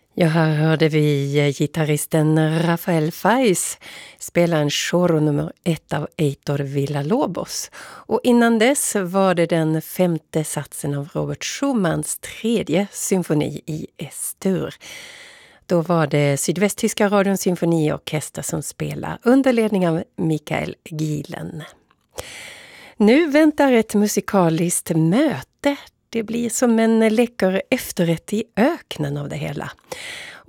Ja, här hörde vi gitarristen Rafael Faiz spela en choro nummer 1 av Heitor Villa-Lobos. Och innan dess var det den 5:e satsen av Robert Schumanns 3:e symfoni i S-dur. Då var det Sydvästtyska radions symfoniorkester som spelade under ledning av Mikael Gielen. Nu väntar ett musikaliskt möte. Det blir som en läcker efterrätt i öknen av det hela.